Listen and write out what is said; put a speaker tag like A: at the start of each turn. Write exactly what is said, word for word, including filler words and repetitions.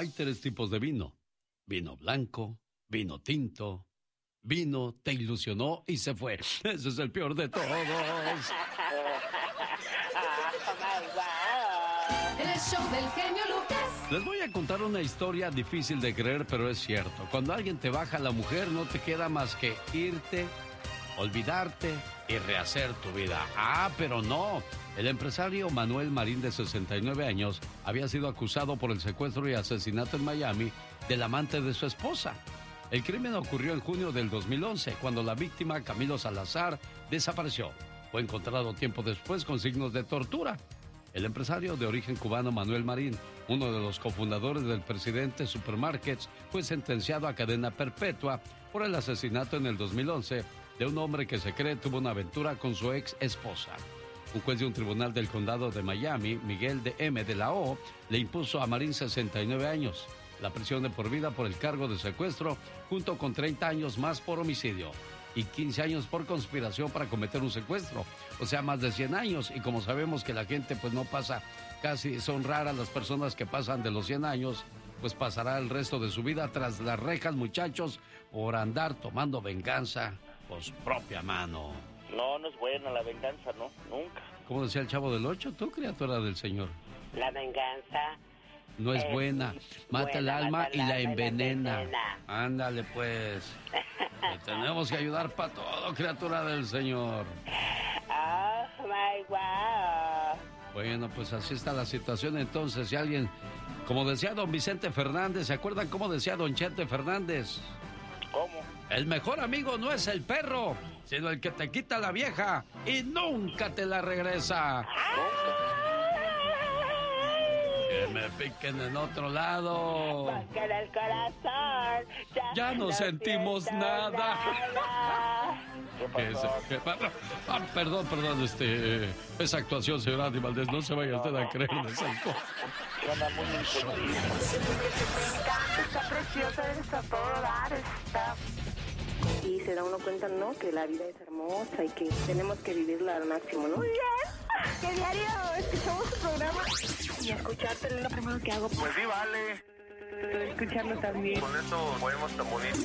A: Hay tres tipos de vino. Vino blanco, vino tinto, vino, te ilusionó y se fue. Ese es el peor de todos.
B: El show del genio Lucas.
A: Les voy a contar una historia difícil de creer, pero es cierto. Cuando alguien te baja la mujer, no te queda más que irte, olvidarte y rehacer tu vida. Ah, pero no. El empresario Manuel Marín, de sesenta y nueve años, había sido acusado por el secuestro y asesinato en Miami del amante de su esposa. El crimen ocurrió en junio del dos mil once, cuando la víctima, Camilo Salazar, desapareció. Fue encontrado tiempo después con signos de tortura. El empresario de origen cubano Manuel Marín, uno de los cofundadores del Presidente Supermarkets, fue sentenciado a cadena perpetua por el asesinato en el dos mil once de un hombre que se cree tuvo una aventura con su ex esposa. Un juez de un tribunal del condado de Miami, Miguel de M. de la O, le impuso a Marín sesenta y nueve años, la prisión de por vida por el cargo de secuestro, junto con treinta años más por homicidio y quince años por conspiración para cometer un secuestro, o sea, más de cien años. Y como sabemos que la gente pues no pasa, casi son raras las personas que pasan de los cien años, pues pasará el resto de su vida tras las rejas, muchachos, por andar tomando venganza por su propia mano.
C: No, no es buena la venganza, no, nunca.
A: ¿Cómo decía el Chavo del Ocho? Tú, criatura del Señor.
D: La venganza
A: no es, es buena. Mata buena, el alma mata y la envenena. envenena. Ándale, pues. Le tenemos que ayudar para todo, criatura del Señor.
D: Oh, my wow.
A: Bueno, pues así está la situación. Entonces, si alguien, como decía don Vicente Fernández, ¿se acuerdan cómo decía don Chente Fernández?
C: ¿Cómo?
A: El mejor amigo no es el perro, sino el que te quita la vieja y nunca te la regresa. Que me piquen en otro lado.
D: Porque en el corazón ya,
A: ya no, no sentimos nada.
D: nada.
C: ¿Qué pasó?
A: ¿Qué, qué, ah, perdón, perdón, este, esa actuación, señor Andy Valdés, no se vaya usted a creer de esas cosas.
C: Suena muy insensible.
D: Está preciosa, eres a todo dar, está... Y se da uno cuenta, ¿no? Que la vida es hermosa y que tenemos que vivirla al máximo, ¿no? Muy bien. Que diario escuchamos tu programa y escucharte es lo primero que hago.
C: Pues sí, vale.
D: Escucharlo también.
C: Con eso podemos comunicar.